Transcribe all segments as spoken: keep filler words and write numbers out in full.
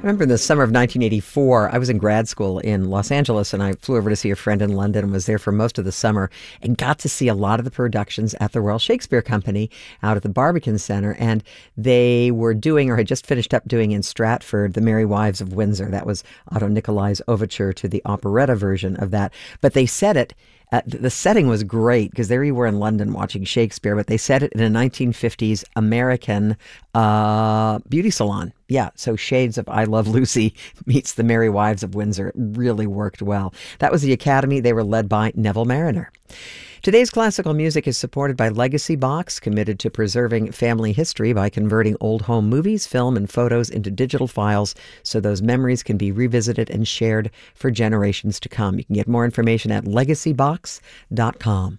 remember in the summer of nineteen eighty-four, I was in grad school in Los Angeles, and I flew over to see a friend in London and was there for most of the summer and got to see a lot of the productions at the Royal Shakespeare Company out at the Barbican Center. And they were doing, or had just finished up doing in Stratford, The Merry Wives of Windsor. That was Otto Nicolai's overture to the operetta version of that. But they set it Uh, the setting was great because there you were in London watching Shakespeare, but they set it in a nineteen fifties American uh, beauty salon. Yeah, so shades of I Love Lucy meets The Merry Wives of Windsor. It really worked well. That was the Academy. They were led by Neville Mariner. Today's classical music is supported by Legacy Box, committed to preserving family history by converting old home movies, film, and photos into digital files so those memories can be revisited and shared for generations to come. You can get more information at legacy box dot com.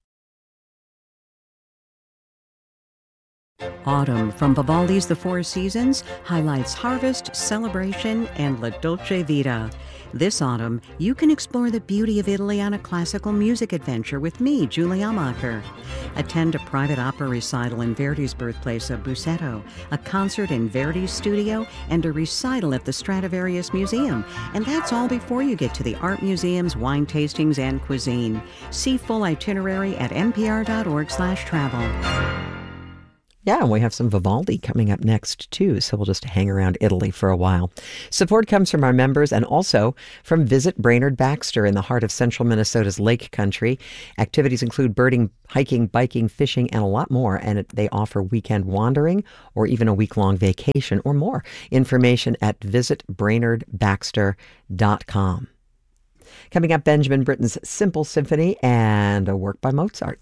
Autumn from Vivaldi's The Four Seasons highlights harvest, celebration, and La Dolce Vita. This autumn, you can explore the beauty of Italy on a classical music adventure with me, Julie Amacher. Attend a private opera recital in Verdi's birthplace of Busseto, a concert in Verdi's studio, and a recital at the Stradivarius Museum. And that's all before you get to the art museums, wine tastings, and cuisine. See full itinerary at npr.org slash travel. Yeah, and we have some Vivaldi coming up next, too, so we'll just hang around Italy for a while. Support comes from our members and also from Visit Brainerd Baxter in the heart of central Minnesota's Lake Country. Activities include birding, hiking, biking, fishing, and a lot more, and it, they offer weekend wandering or even a week-long vacation or more. Information at visit brainerd baxter dot com. Coming up, Benjamin Britten's Simple Symphony and a work by Mozart.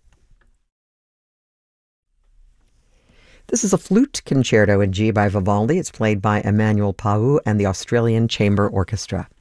This is a flute concerto in G by Vivaldi. It's played by Emmanuel Pau and the Australian Chamber Orchestra.